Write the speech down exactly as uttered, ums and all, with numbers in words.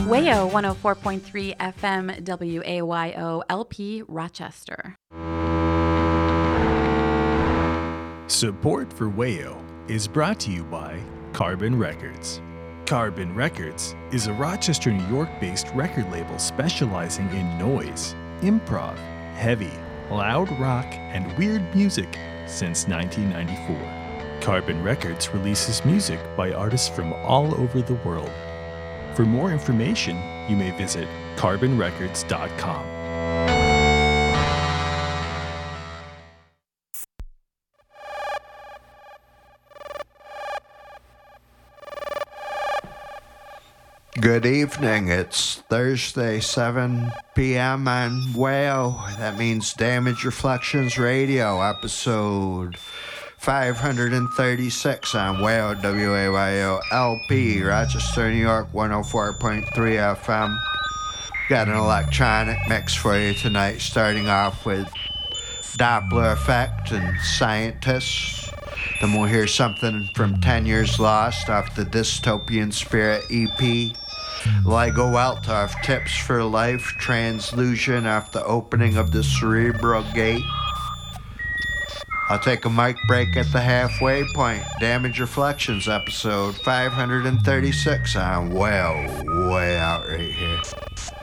WAYO one oh four point three F M W A Y O L P Rochester. Support for WAYO is brought to you by Carbon Records. Carbon Records is a Rochester, New York-based record label specializing in noise, improv, heavy, loud rock, and weird music since nineteen ninety-four. Carbon Records releases music by artists from all over the world. For more information, you may visit carbon records dot com. Good evening. It's Thursday, seven p.m. on WAYO. That means Damage Reflections Radio, episode five thirty-six on WAYO, W A Y O L P, Rochester, New York, one oh four point three F M. Got an electronic mix for you tonight, starting off with Doppler Effect and Scientists. Then we'll hear something from ten Years Lost off the Dystopian Spirit E P. Lego Welt off Tips for Life, Translusion off the opening of the Cerebral Gate. I'll take a mic break at the halfway point. Damage Reflections, episode five thirty-six on Well, way out right here.